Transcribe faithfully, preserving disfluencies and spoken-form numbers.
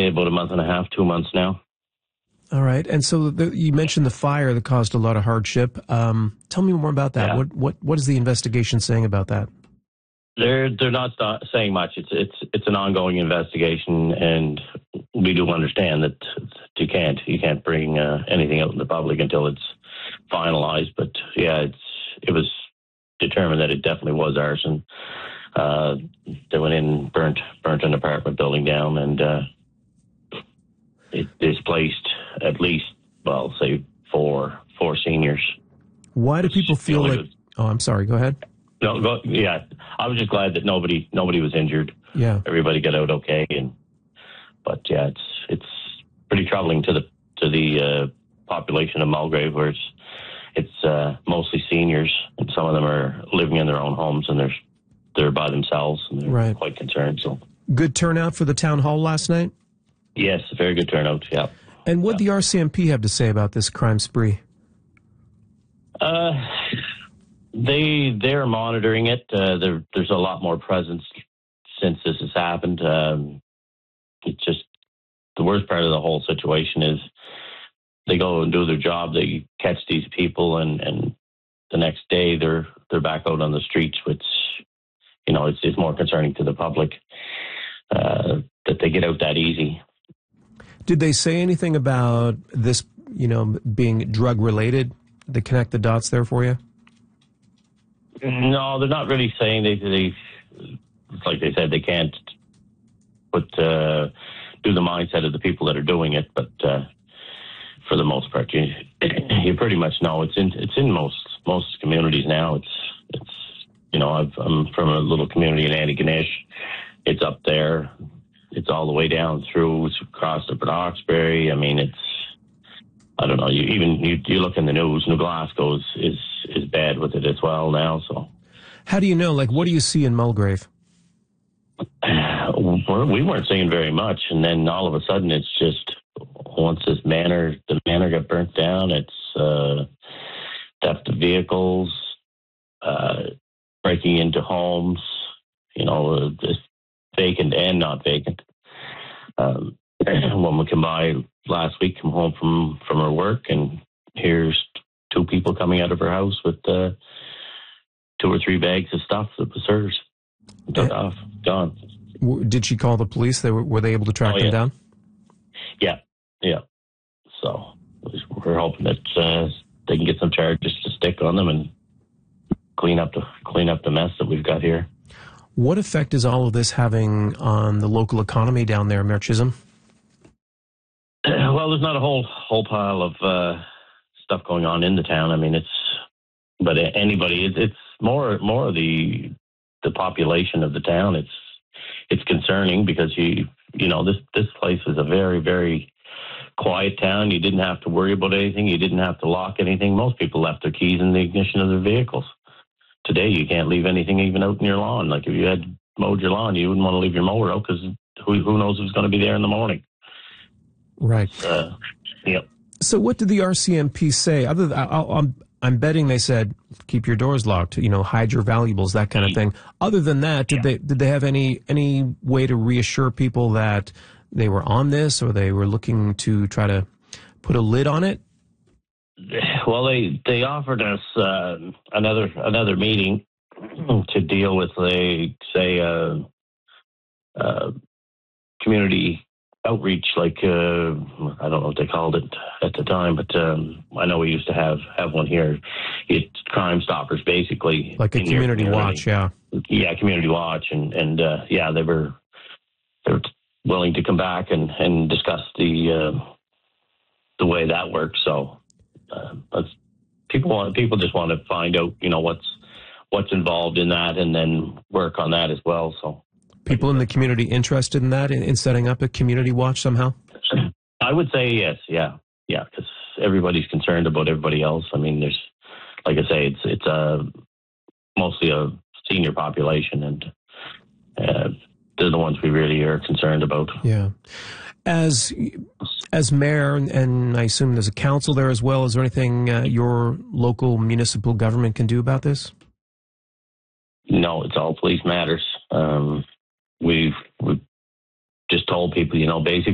say about a month and a half, two months now. All right. And so the, you mentioned the fire that caused a lot of hardship. Um, tell me more about that. Yeah. What what what is the investigation saying about that? They're they're not saying much. It's it's it's an ongoing investigation, and we do understand that you can't you can't bring uh, anything out in the public until it's finalized. But yeah, it's it was determined that it definitely was arson. Uh, they went in, burnt burnt an apartment building down, and uh, it displaced at least, well, say four four seniors. Why do people feel like? Was, oh, I'm sorry. Go ahead. No, go, yeah. I was just glad that nobody nobody was injured. Yeah, everybody got out okay. And but yeah, it's it's pretty troubling to the to the uh, population of Mulgrave, where it's it's uh, mostly seniors, and some of them are living in their own homes, and they're they're by themselves, and they're right. quite concerned. So good turnout for the town hall last night. Yes, very good turnout. Yeah. And what yeah. did the R C M P have to say about this crime spree? Uh, they they're monitoring it. Uh, there, there's a lot more presence since this has happened. Um, it's just the worst part of the whole situation is they go and do their job. They catch these people, and, and the next day they're they're back out on the streets, which you know it's, it's more concerning to the public uh, that they get out that easy. Did they say anything about this, you know, being drug related? They connect the dots there for you? No, they're not really saying they. They, like they said, they can't put uh, do the mindset of the people that are doing it. But uh, for the most part, you you pretty much know it's in it's in most most communities now. It's it's you know I've, I'm from a little community in Antigonish. It's up there. It's all the way down through across to Port Hawkesbury. I mean, it's, I don't know, you even, you, you look in the news, New Glasgow is, is, is bad with it as well now, so. How do you know, like, what do you see in Mulgrave? We weren't seeing very much, and then all of a sudden it's just, once this manor, the manor got burnt down, it's uh, theft of vehicles, uh, breaking into homes, you know, uh, this, vacant and not vacant. Um, woman came by last week, come home from, from her work, and here's two people coming out of her house with uh, two or three bags of stuff that was hers. Took uh, off, gone. Did she call the police? They were, were they able to track oh, them yeah. down? Yeah, yeah. So we're hoping that uh, they can get some charges to stick on them and clean up the clean up the mess that we've got here. What effect is all of this having on the local economy down there, Mayor Chisholm? Well, there's not a whole whole pile of uh, stuff going on in the town. I mean, it's but anybody, it, it's more more of the the population of the town. It's it's concerning because you you know this this place was a very very quiet town. You didn't have to worry about anything. You didn't have to lock anything. Most people left their keys in the ignition of their vehicles. Today, you can't leave anything even out in your lawn. Like if you had mowed your lawn, you wouldn't want to leave your mower out because who, who knows who's going to be there in the morning. Right. Uh, yep. So what did the R C M P say? Other than, I, I'm, I'm betting they said, keep your doors locked, you know, hide your valuables, that kind of thing. Other than that, did yeah. they did they have any any way to reassure people that they were on this, or they were looking to try to put a lid on it? Well, they, they offered us uh, another another meeting to deal with, they say, uh, uh, community outreach, like, uh, I don't know what they called it at the time, but um, I know we used to have, have one here. It's Crime Stoppers, basically. Like a community, community watch, yeah. Yeah, community watch. And, and uh, yeah, they were, they were willing to come back and, and discuss the uh, the way that works, so... Uh, but people want people just want to find out, you know, what's what's involved in that, and then work on that as well. So, people in the community interested in that, in, in setting up a community watch somehow. I would say yes, yeah, yeah, because everybody's concerned about everybody else. I mean, there's, like I say, it's it's a mostly a senior population, and uh, they're the ones we really are concerned about. Yeah. As as mayor, and I assume there's a council there as well, is there anything uh, your local municipal government can do about this? No, it's all police matters. Um, we've, we've just told people, you know, basically,